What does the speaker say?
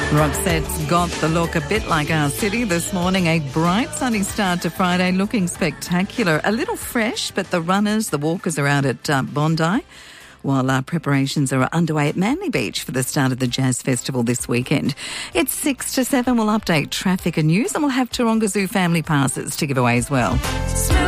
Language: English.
Roxette's got the look a bit like our city this morning. A bright sunny start to Friday, looking spectacular. A little fresh, but the runners, the walkers are out at Bondi, while our preparations are underway at Manly Beach for the start of the Jazz Festival this weekend. It's 6 to 7. We'll update traffic and news, and we'll have Taronga Zoo family passes to give away as well.